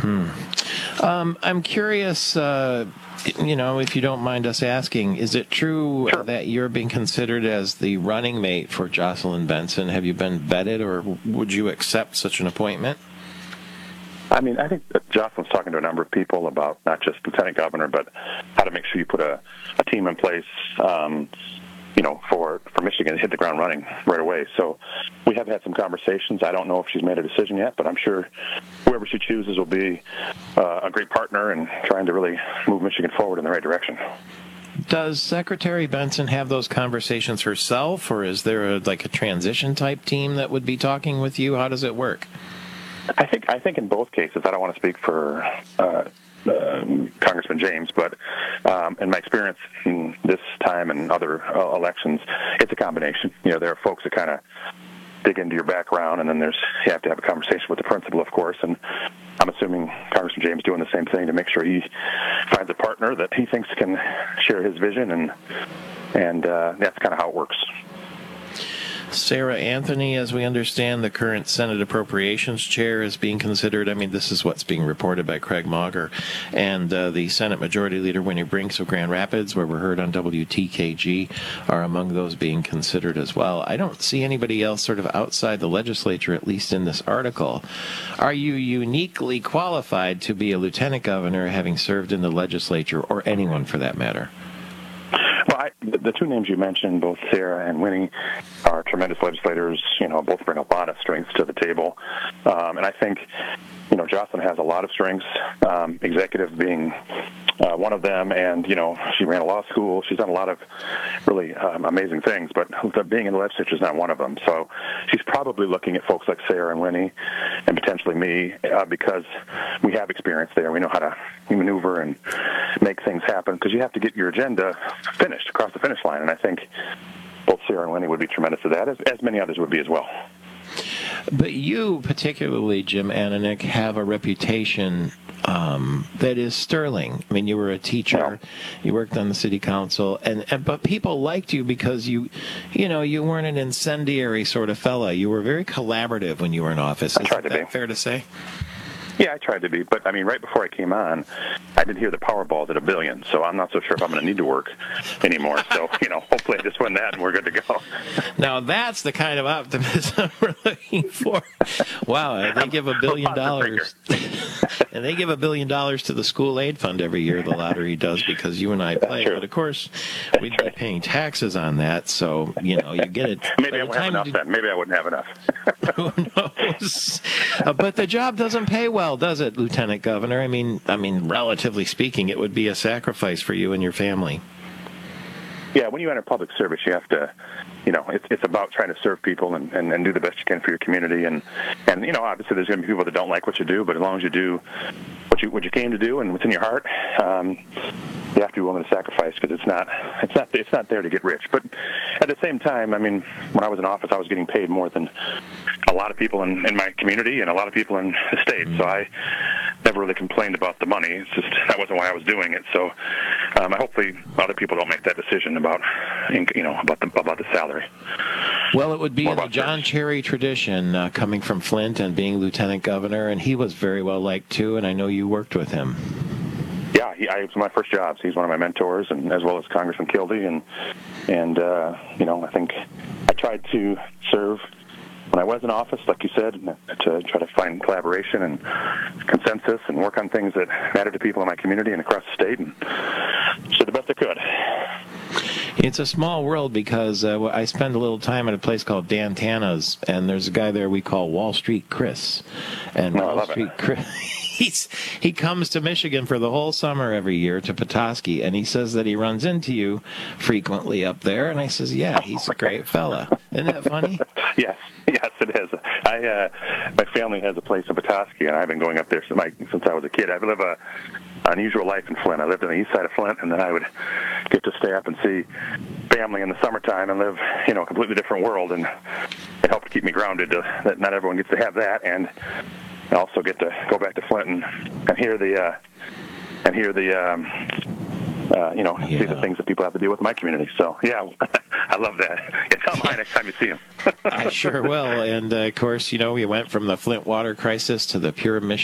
I'm curious, if you don't mind us asking, is it true Sure. that you're being considered as the running mate for Jocelyn Benson? Have you been vetted, or would you accept such an appointment? I mean, I think that Jocelyn's talking to a number of people about not just lieutenant governor, but how to make sure you put a team in place, for Michigan to hit the ground running right away. So we have had some conversations. I don't know if she's made a decision yet, but I'm sure whoever she chooses will be a great partner in trying to really move Michigan forward in the right direction. Does Secretary Benson have those conversations herself, or is there a transition type team that would be talking with you? How does it work? I think in both cases, I don't want to speak for Congressman James, but in my experience in this time and other elections, it's a combination. There are folks that kind of dig into your background, and then you have to have a conversation with the principal, of course, and I'm assuming Congressman James doing the same thing to make sure he finds a partner that he thinks can share his vision, and that's kind of how it works. Sarah Anthony, as we understand, the current Senate Appropriations Chair is being considered. I mean, this is what's being reported by Craig Mauger. And the Senate Majority Leader Winnie Brinks of Grand Rapids, where we're heard on WTKG, are among those being considered as well. I don't see anybody else sort of outside the legislature, at least in this article. Are you uniquely qualified to be a lieutenant governor, having served in the legislature, or anyone for that matter? Well, the two names you mentioned, both Sarah and Winnie, are tremendous legislators. Both bring a lot of strengths to the table. And I think, Jocelyn has a lot of strengths, executive being one of them. And, she ran a law school. She's done a lot of really amazing things, but being in the legislature is not one of them. So she's probably looking at folks like Sarah and Winnie and potentially me because we have experience there. We know how to maneuver and make things happen because you have to get your agenda finished across the finish line. And I think both Sarah and Winnie would be tremendous at that, as many others would be as well. But you, particularly, Jim Ananich, have a reputation that is sterling. I mean, you were a teacher, you worked on the city council, but people liked you because you weren't an incendiary sort of fella. You were very collaborative when you were in office. Is that fair to say? Yeah, I tried to be, but I mean, right before I came on, I did hear the Powerball's at $1 billion, so I'm not so sure if I'm going to need to work anymore. So, hopefully I just win that and we're good to go. Now, that's the kind of optimism we're looking for. Wow, they give $1 billion, and they give $1 billion to the school aid fund every year, the lottery does, because you and I play. But of course, we'd be paying taxes on that, so, you get it. Maybe I wouldn't have enough then. Maybe I wouldn't have enough. Who knows? But the job doesn't pay well, does it, Lieutenant Governor? I mean, relatively speaking, it would be a sacrifice for you and your family. Yeah, when you enter public service, you have to, it's about trying to serve people and do the best you can for your community. And obviously there's going to be people that don't like what you do, but as long as you do what you came to do and what's in your heart, you have to be willing to sacrifice because it's not there to get rich. But at the same time, I mean, when I was in office, I was getting paid more than a lot of people in my community and a lot of people in the state. So I never really complained about the money. It's just that wasn't why I was doing it. So hopefully other people don't make that decision about the salary. Well, it would be in the John Cherry tradition, coming from Flint and being lieutenant governor, and he was very well liked too, and I know you worked with him. Yeah, it was my first job. So he's one of my mentors, and as well as Congressman Kildee, and I think I tried to serve when I was in office, like you said, to try to find collaboration and consensus and work on things that matter to people in my community and across the state, and did the best I could. It's a small world because I spend a little time at a place called Dan Tana's, and there's a guy there we call Wall Street Chris. And Wall Street Chris, he comes to Michigan for the whole summer every year to Petoskey, and he says that he runs into you frequently up there. And I says, yeah, he's a great fella. Isn't that funny? Yes, it is. My family has a place in Petoskey, and I've been going up there since I was a kid. I live a unusual life in Flint. I lived on the east side of Flint, and then I would get to stay up and see family in the summertime and live, a completely different world, and it helped keep me grounded. That not everyone gets to have that, and I also get to go back to Flint and hear the see the things that people have to deal with in my community. So, yeah, I love that. Yeah, tell Mike next time you see him. I sure will. And, of course, we went from the Flint water crisis to the Pure Michigan